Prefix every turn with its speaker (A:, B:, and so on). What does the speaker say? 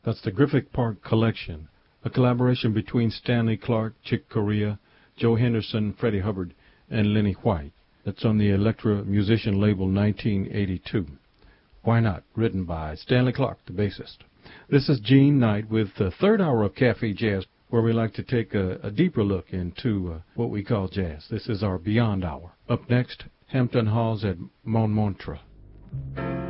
A: That's the Griffith Park Collection, a collaboration between Stanley Clarke, Chick Corea, Joe Henderson, Freddie Hubbard, and Lenny White. That's on the Elektra Musician label 1982. Why Not? Written by Stanley Clarke, the bassist. This is Gene Knight with the third hour of Cafe Jazz, where we like to take a deeper look into what we call jazz. This is our Beyond Hour. Up next, Hampton Halls at Montmartre.